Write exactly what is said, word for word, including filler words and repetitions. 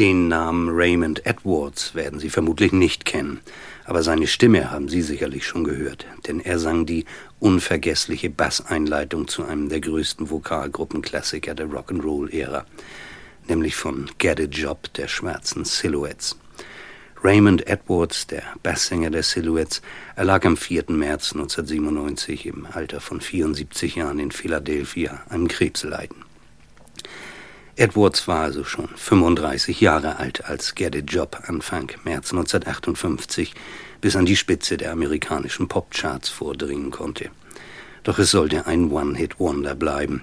Den Namen Raymond Edwards werden Sie vermutlich nicht kennen, aber seine Stimme haben Sie sicherlich schon gehört, denn er sang die unvergessliche Basseinleitung zu einem der größten Vokalgruppenklassiker der Rock'n'Roll-Ära, nämlich von Get a Job der schwarzen Silhouettes. Raymond Edwards, der Basssänger der Silhouettes, erlag am vierten März neunzehnhundertsiebenundneunzig im Alter von vierundsiebzig Jahren in Philadelphia einem Krebsleiden. Edwards war also schon fünfunddreißig Jahre alt, als Get a Job Anfang März neunzehnhundertachtundfünfzig bis an die Spitze der amerikanischen Popcharts vordringen konnte. Doch es sollte ein One-Hit-Wonder bleiben.